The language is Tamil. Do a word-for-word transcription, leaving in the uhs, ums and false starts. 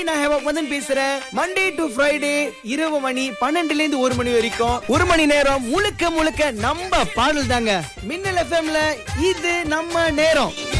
நான் ஹேவாக் மதன் பேசுறேன். மண்டே டு ஃப்ரைடே இரவு மணி பன்னெண்டுல இருந்து ஒரு மணி வரைக்கும் ஒரு மணி நேரம் முழுக்க முழுக்க நம்ம பாடல் தாங்க. மின்னல் எஃப்எம்ல இது நம்ம நேரம்.